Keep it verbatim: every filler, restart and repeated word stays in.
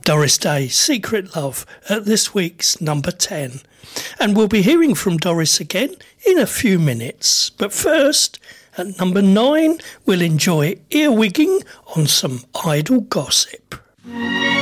Doris Day, Secret Love, at this week's number ten. And we'll be hearing from Doris again in a few minutes. But first, at number nine, we'll enjoy earwigging on some idle gossip.